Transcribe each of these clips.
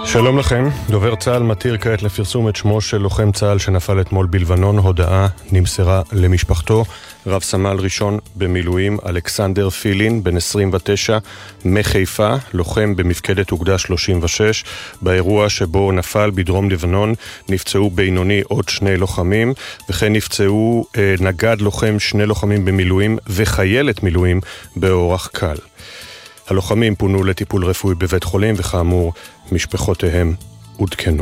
שלום לכם, דובר צה"ל מתיר כעת לפרסום את שמו של לוחם צה"ל שנפל אתמול בלבנון. הודעה נמסרה למשפחתו. רב סמל ראשון במילואים אלכסנדר פילין, בן 29, מחיפה, לוחם במפקדת אוגדה 36. באירוע שבו נפל בדרום לבנון נפצעו בינוני עוד 2 לוחמים, וכן נפצעו נגד לוחם, 2 לוחמים במילואים וחיילת מילואים באורח קל. הלוחמים פונו לטיפול רפואי בבית חולים, וכאמור משפחותיהם עודכנו.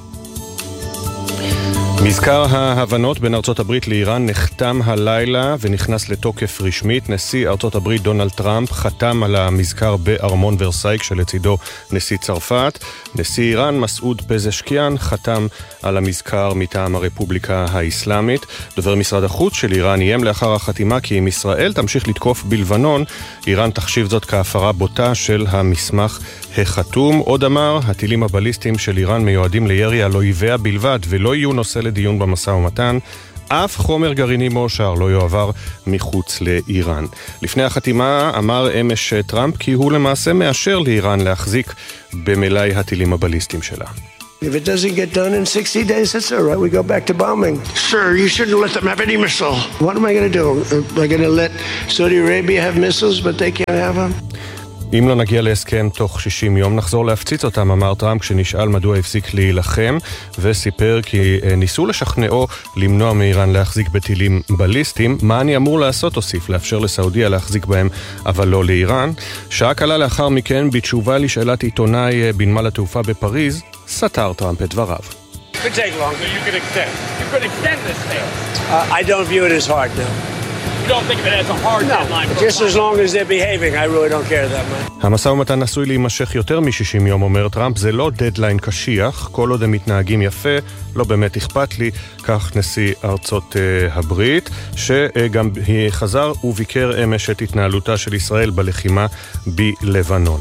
מזכר ההבנות בין ארצות הברית לאיראן נחתם הלילה ונכנס לתוקף רשמית. נשיא ארצות הברית דונלד טראמפ חתם על המזכר בארמון ורסאי כשלצידו נשיא צרפת. נשיא איראן מסעוד פזשקיאן חתם על המזכר מטעם הרפובליקה האסלאמית. דובר משרד החוץ של איראן איים לאחר החתימה כי אם ישראל תמשיך לתקוף בלבנון, איראן תחשיב זאת כהפרה בוטה של המסמך החתום. עוד אמר, הטילים הבליסטיים של איראן מיועדים לירי על אויביה בלבד ולא יהיו נושא לדיון במשא ומתן. אף חומר גרעיני מאושר לא יועבר מחוץ לאיראן. לפני החתימה אמר אמש טראמפ כי הוא למעשה מאשר לאיראן להחזיק במלאי הטילים הבליסטיים שלה. If it doesn't get done in 60 days, that's all right. We go back to bombing. Sir, you shouldn't let them have any missile. What am I going to do? Am I going to let Saudi Arabia have missiles, but they can't have them? אם לא נגיע להסכם תוך 60 יום, נחזור להפציץ אותם, אמר טראמפ כשנשאל מדוע הפסיק להילחם, וסיפר כי ניסו לשכנעו למנוע מאיראן להחזיק בטילים בליסטיים. מה אני אמור לעשות? הוסיף, לאפשר לסעודיה להחזיק בהם, אבל לא לאיראן. שעה קלה לאחר מכן, בתשובה לשאלת עיתונאי בנמל התעופה בפריז, סתר טראמפ את דבריו. It could take longer. You could extend. You could extend this thing. I don't view it as hard, no. You don't think of it as a hard deadline? No, just as long as they're behaving, I really don't care that much. המשא ומתן עשוי להימשך יותר מ-60 יום, אומר טראמפ. זה לא דדליין קשיח, כל עוד הם מתנהגים יפה, לא באמת אכפת לי, כך נשיא ארצות הברית, שגם חזר וביקר אמש את התנהלותה של ישראל בלחימה בלבנון.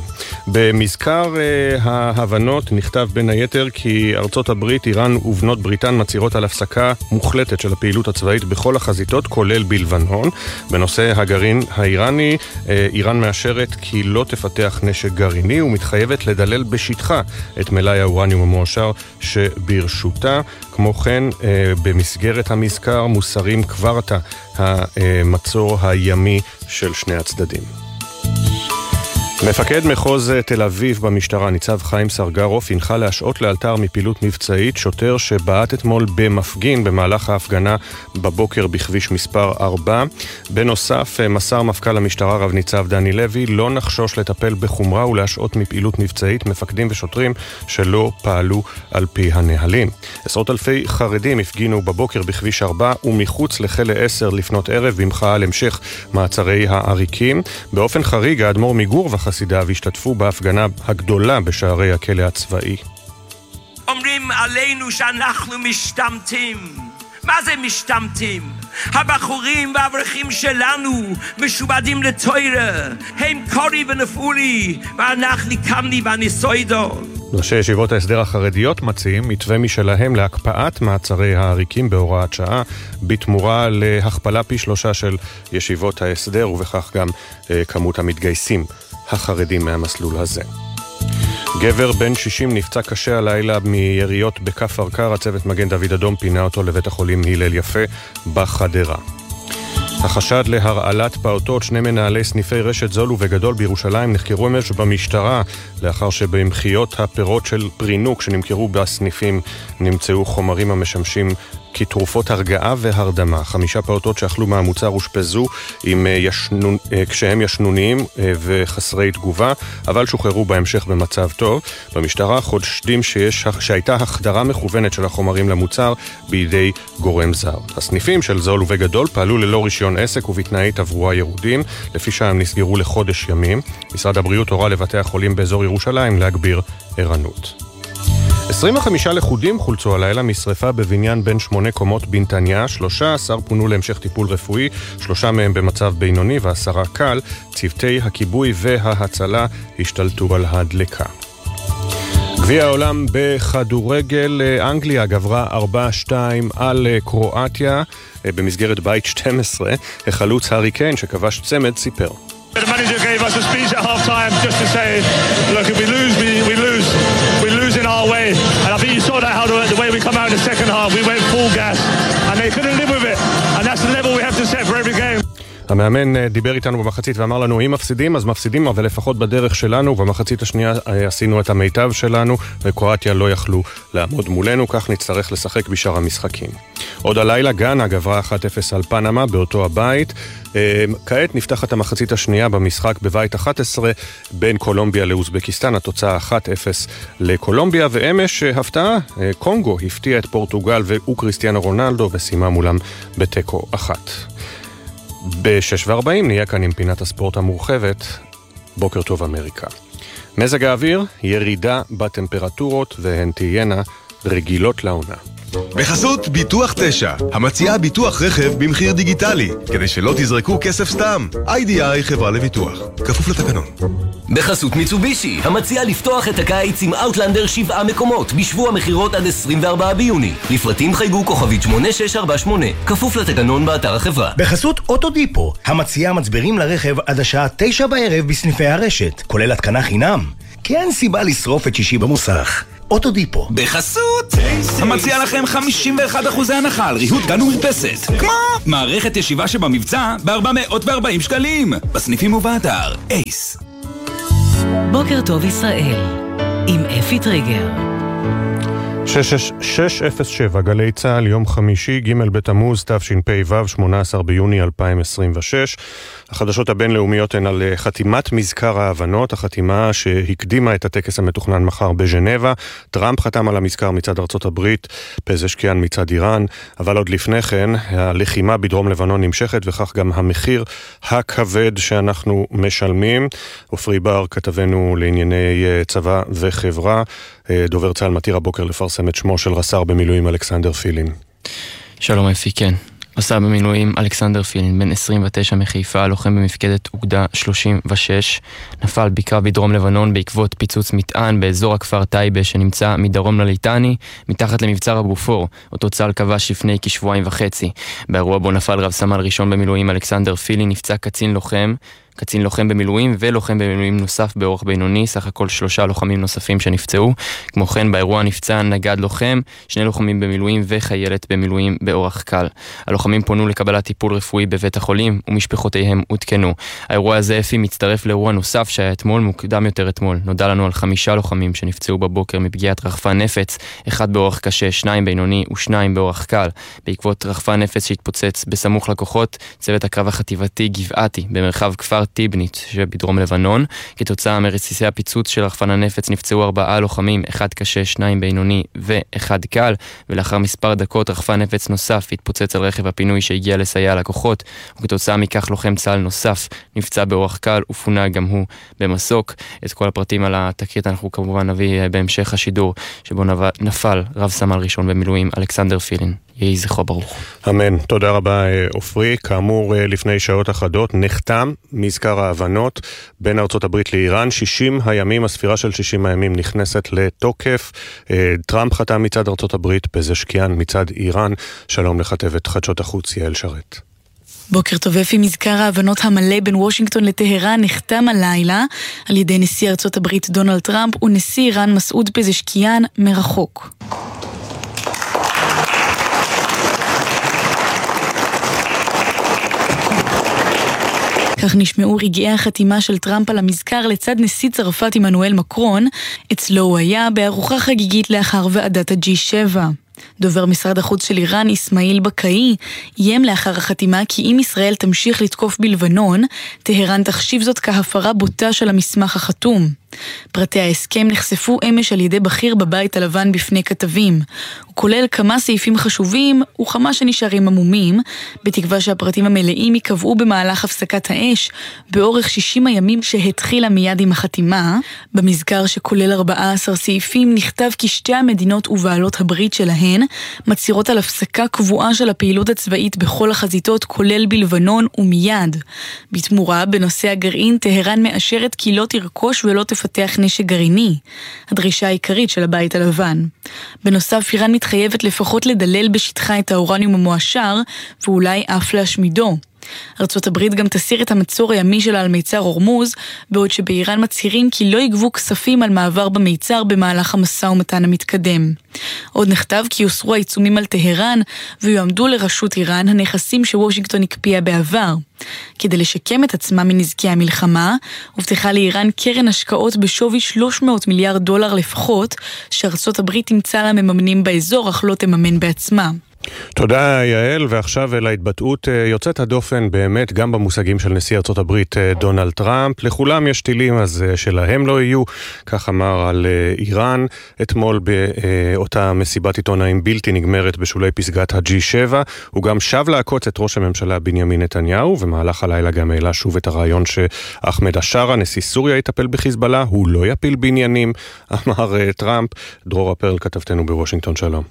במזכר ההבנות נכתב בין היתר כי ארצות הברית, איראן ובנות בריטן מצהירות על הפסקה מוחלטת של הפעילות הצבאית בכל החזיתות, כולל בלבנון. בנושא הגרעין האיראני, איראן מאשרת כי לא תפתח נשק גרעיני ומתחייבת לדלל בשטחה את מלאי האורניום המועשר שברשותה. כמו כן, במסגרת המזכר מוסרים כבר עתה המצור הימי של שני הצדדים. מפקד מחוז תל אביב במשטרה, ניצב חיים סרגרוף, הנחה להשעות לאלתר מפעילות מבצעית שוטר שבעט אתמול במפגין במהלך ההפגנה בבוקר בכביש מספר 4. בנוסף, מסר מפכ"ל המשטרה רב ניצב דני לוי, לא נחשוש לטפל בחומרה ולהשעות מפעילות מבצעית מפקדים ושוטרים שלא פעלו על פי הנהלים. עשרות אלפי חרדים הפגינו בבוקר בכביש 4 ומחוץ לכלא 10 לפנות ערב במחאה על המשך מעצרי העריקים. באופן חריג, האדמו"ר מגור וחסידיו השתתפו בהפגנה הגדולה בשערי הכלא הצבאי. אומרים עלינו שאנחנו משתמטים. מה זה משתמטים? הבחורים והאברכים שלנו משובדים לתורה. הם קורי ונפולי, ואנחנו קמני ונסוידו. ראשי ישיבות ההסדר החרדיות מציעים מתווה משלהם להקפאת מעצרי העריקים בהוראת שעה, בתמורה להכפלה פי 3 של ישיבות ההסדר, ובכך גם כמות המתגייסים החרדים מהמסלול הזה. גבר בן 60 נפצע קשה הלילה מיריות בכפר קרע. צוות מגן דוד אדום פינה אותו לבית החולים הלל יפה בחדרה. החשד להרעלת פעוטות, 2 מנהלי סניפי רשת זול ובגדול בירושלים נחקרו אמש במשטרה לאחר שבמחיות הפירות של פרינוק שנמכרו בסניפים נמצאו חומרים המשמשים כתרופות הרגעה והרדמה. 5 פעוטות שאכלו מהמוצר הושפזו כשהם ישנוניים וחסרי תגובה, אבל שוחררו בהמשך במצב טוב. במשטרה חושדים שהייתה החדרה מכוונת של החומרים למוצר בידי גורם זר. הסניפים של זול ובגדול פעלו ללא רישיון עסק ובתנאי תברואה ירודים, לפי שהם נסגרו לחודש ימים. משרד הבריאות הורה לבתי החולים באזור ירושלים להגביר ערנות. 25 לכודים חולצו הלילה משריפה בבניין בין 8 קומות בנתניה, 13 פונו להמשך טיפול רפואי, 3 מהם במצב בינוני ו10 קל. צוותי הכיבוי וההצלה השתלטו על הדלקה. גביע העולם בכדורגל, אנגליה גברה 4-2 על קרואטיה במסגרת בית 12. החלוץ הארי קיין שכבש צמד סיפר. The manager gave us a speech at half time just to say, look, if we lose, we lose in our come out in the second half, we went full gas, and they couldn't live with it, and that's the level we have to set for every game. המאמן דיבר איתנו במחצית ואמר לנו, אם מפסידים אז מפסידים, אבל לפחות בדרך שלנו. במחצית השנייה עשינו את המיטב שלנו, וקרואטיה לא יכלו לעמוד מולנו, כך נצטרך לשחק בשאר המשחקים. עוד הלילה גאנה גברה 1-0 על פנמה באותו הבית. כעת נפתחת המחצית השנייה במשחק בבית 11 בין קולומביה לאוזבקיסטן, התוצאה 1-0 לקולומביה, ואמש הפתעה, קונגו הפתיע את פורטוגל וקריסטיאנו רונלדו וסיימה מולם בתיקו 1. ב-6:40 נהיה כאן עם פינת הספורט המורחבת. בוקר טוב אמריקה. מזג האוויר, ירידה בטמפרטורות, והן תהיינה רגילות לעונה. בחסות ביטוח 9, המציעה ביטוח רכב במחיר דיגיטלי, כדי שלא תזרקו כסף סתם. IDI חברה לביטוח, כפוף לתקנון. בחסות מיצובישי, המציעה לפתוח את הקיץ עם אוטלנדר 7 מקומות, בשבוע המחירות עד 24 ביוני. לפרטים חייגו כוכבית 8648, כפוף לתקנון באתר החברה. בחסות אוטודיפו, המציעה מצברים לרכב עד השעה 9 בערב בסניפי הרשת, כולל התקנה חינם. כי אין סיבה לשרוף את שישי במוסך. אוטודיפו. בחסות המציע לכם 51% הנחה על ריהוט גן ומרפסת, כמו מערכת ישיבה שבמבצע ב-440 שקלים בסניפים ובאתר אייס. בוקר טוב ישראל עם אפי טריגר. 607 גלי צהל, יום חמישי, ג' בתמוז תשפ"ו, 18 ביוני 2026. החדשות הבינלאומיות הן על חתימת מזכר ההבנות, החתימה שהקדימה את הטקס המתוכנן מחר בז'נבה. טראמפ חתם על המזכר מצד ארצות הברית, פזשקיאן מצד איראן, אבל עוד לפני כן הלחימה בדרום לבנון נמשכת, וכך גם המחיר הכבד שאנחנו משלמים. עופרי בר, כתבנו לענייני צבא וחברה, דובר צה"ל מתיר הבוקר לפרסם את שמו של רס"ר במילואים אלכסנדר פילין. שלום אפי, כן. רס"ר במילואים אלכסנדר פילין, בן 29 מחיפה, לוחם במפקדת אוגדה 36, נפל בקרב בדרום לבנון בעקבות פיצוץ מטען באזור הכפר טייבה שנמצא מדרום לליטני, מתחת למבצר הבופור, אותו צה"ל כבש לפני כשבועיים וחצי. באירוע בו נפל רב סמל ראשון במילואים אלכסנדר פילין, נפצע קצין לוחם במילואים ולוחם במילואים נוסף באורח בינוני, סך הכל 3 לוחמים נוספים שנפצעו. כמו כן באירוע נפצע נגד לוחם, 2 לוחמים במילואים וחיילת במילואים באורח קל. הלוחמים פונו לקבלת טיפול רפואי בבית החולים ומשפחותיהם עודכנו. האירוע הזה אפי מצטרף לאירוע נוסף שהיה אתמול, מוקדם יותר אתמול. נודע לנו על 5 לוחמים שנפצעו בבוקר מפגיעת רחפן נפץ, 1 באורח קשה, 2 בינוני ו2 באורח קל. בעקבות רחפן נפץ שהתפוצץ בסמוך לכוחות צוות הקרב החטיבתי גבעתי במרחב כפר טיבנית שבדרום לבנון. כתוצאה מרסיסי הפיצוץ של רחפן הנפץ נפצעו 4 לוחמים, 1 קשה, 2 בינוני ו1 קל, ולאחר מספר דקות רחפן נפץ נוסף התפוצץ על רכב הפינוי שהגיע לסייע לכוחות, וכתוצאה מכך לוחם צה"ל נוסף נפצע באורח קל ופונה גם הוא במסוק. את כל הפרטים על התקרית אנחנו כמובן נביא בהמשך השידור, שבו נפל רב סמל ראשון במילואים אלכסנדר פילין. יהי זכרו ברוך. אמן. תודה רבה עופרי. כאמור, לפני שעות אחדות נחתם מזכר ההבנות בין ארצות הברית לאיראן. 60 הימים, הספירה של 60 הימים נכנסת לתוקף. טראמפ חתם מצד ארצות הברית, פזשקיאן מצד איראן. שלום לכתבת חדשות החוץ יעל שרת. בוקר טוב אפי, מזכר ההבנות המלא בין וושינגטון לטהרן נחתם הלילה על ידי נשיא ארצות הברית דונלד טראמפ ונשיא איראן מסעוד פזשקיאן מרחוק. כך נשמעו רגעי החתימה של טראמפ על המזכר לצד נשיא צרפת עמנואל מקרון. אצלו הוא היה בארוחה חגיגית לאחר ועדת ה-G7. דובר משרד החוץ של איראן, איסמאעיל בקאי, איים לאחר החתימה כי אם ישראל תמשיך לתקוף בלבנון, טהרן תחשיב זאת כהפרה בוטה של המסמך החתום. פרטי ההסכם נחשפו אמש על ידי בכיר בבית הלבן בפני כתבים. הוא כולל כמה סעיפים חשובים וכמה שנשארים עמומים, בתקווה שהפרטים המלאים יקבעו במהלך הפסקת האש, באורך 60 הימים שהתחילה מיד עם החתימה. במזכר שכולל 14 סעיפים נכתב כי שתי המדינות ובעלות הברית שלהן מצהירות על הפסקה קבועה של הפעילות הצבאית בכל החזיתות, כולל בלבנון ומיד. בתמורה, בנושא הגרעין, טהרן מאשרת כי לא תרכוש ולא תפתח נשק גרעיני, הדרישה העיקרית של הבית הלבן. בנוסף, איראן מתחייבת לפחות לדלל בשטחה את האורניום המועשר, ואולי אף להשמידו. ארצות הברית גם תסיר את המצור הימי שלה על מיצר הורמוז, בעוד שבאיראן מצהירים כי לא יגבו כספים על מעבר במיצר במהלך המשא ומתן המתקדם. עוד נכתב כי יוסרו העיצומים על טהרן ויועמדו לרשות איראן הנכסים שוושינגטון הקפיאה בעבר. כדי לשקם את עצמה מנזקי המלחמה, הובטחה לאיראן קרן השקעות בשווי $300 מיליארד לפחות, שארצות הברית תמצא לה מממנים באזור אך לא תממן בעצמה. תודה יעל, ועכשיו להתבטאות יוצאת הדופן באמת גם במושגים של נשיא ארצות הברית דונלד טראמפ. לכולם יש טילים, אז שלהם לא יהיו, כך אמר על איראן אתמול באותה מסיבת עיתונאים בלתי נגמרת בשולי פסגת ה-G7. הוא גם שב לעקוץ את ראש הממשלה בנימין נתניהו, ומהלך הלילה גם העלה שוב את הרעיון שאחמד השארה, נשיא סוריה, יטפל בחיזבאללה, הוא לא יפיל בניינים, אמר טראמפ. דרור הפרל כתבתנו בוושינגטון, שלום.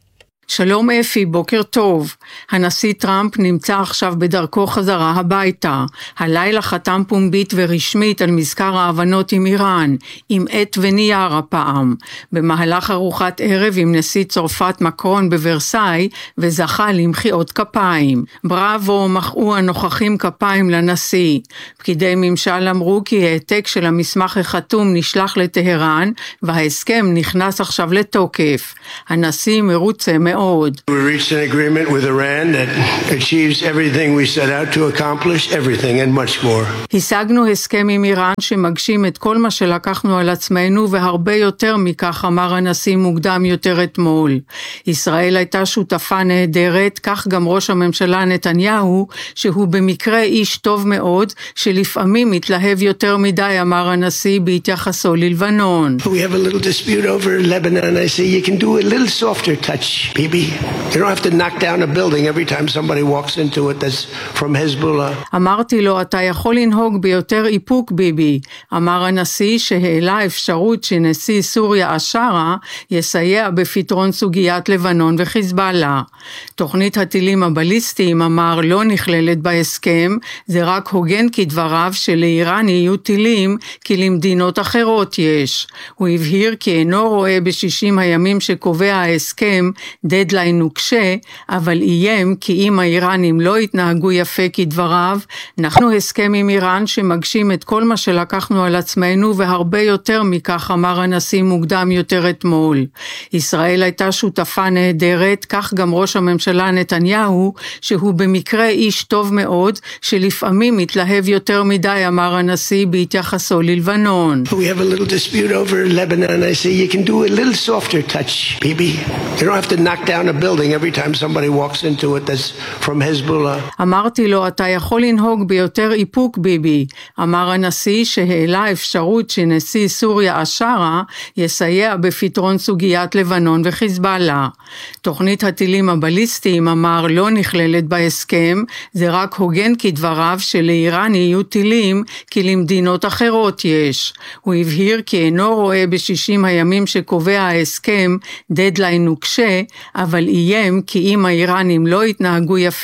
שלום אפי, בוקר טוב. הנשיא טראמפ נמצא עכשיו בדרכו חזרה הביתה. הלילה חתם פומבית ורשמית על מזכר ההבנות עם איראן, עם עת ונייר הפעם, במהלך ארוחת ערב עם נשיא צרפת מקרון בוורסאי, וזכה למחיאות כפיים. בראבו, מחאו הנוכחים כפיים לנשיא. פקידי ממשל אמרו כי העתק של המסמך החתום נשלח לטהרן, וההסכם נכנס עכשיו לתוקף. הנשיא מרוצה מאוד. We reached an agreement with Iran that achieves everything we set out to accomplish, everything and much more. השגנו הסכם עם איראן שמגשים את כל מה שלקחנו על עצמנו והרבה יותר מכך, אמר הנשיא מוקדם יותר אתמול. ישראל הייתה שותפה נהדרת, כך גם ראש הממשלה נתניהו, שהוא במקרה איש טוב מאוד, שלפעמים מתלהב יותר מדי, אמר הנשיא בהתייחסו ללבנון. We have a little dispute over Lebanon. I say you can do a little softer touch. Bibi, you don't have to knock down a building every time somebody walks into it that's from Hezbollah. אמרתי לו, אתה יכול לנהוג ביותר איפוק ביבי. אמר הנשיא שהעלה אפשרות שנשיא סוריה השארה יסייע בפתרון סוגיית לבנון וחיזבאללה. תוכנית הטילים הבליסטיים, אמר, לא נכללת בהסכם, זה רק הוגן כדבריו שלאיראן יהיו טילים כי למדינות אחרות יש. הוא הבהיר כי אינו רואה ב-60 הימים שקובע ההסכם דדליין נוקשה, אבל איים כי אם האיראנים לא יתנהגו יפה כדבריו, אנחנו הסכם עם איראן שמגשים את כל מה שלקחנו על עצמנו והרבה יותר מכך, אמר הנשיא מוקדם יותר אתמול. ישראל הייתה שותפה נהדרת, כך גם ראש הממשלה נתניהו, שהוא במקרה איש טוב מאוד, שלפעמים מתלהב יותר מדי, אמר הנשיא בהתייחסו ללבנון. We have a little dispute over Lebanon. I say you can do a little softer touch. Bibi, you don't have to knock down a building every time somebody walks into it that's from Hezbollah. אמרתי לו, אתה יכול לנהוג ביותר איפוק ביבי. אמר הנשיא שהעלה אפשרות שנשיא סוריה השארה יסייע בפתרון סוגיית לבנון וחיזבאללה. תוכנית הטילים הבליסטיים, אמר, לא נכללת בהסכם, זה רק הוגן כדבריו שלאיראן יהיו טילים כי למדינות אחרות יש. הוא הבהיר כי אינו רואה ב-60 הימים שקובע ההסכם דדליין נוקשה, אבל איים כי אם האיראנים לא יתנהגו יפה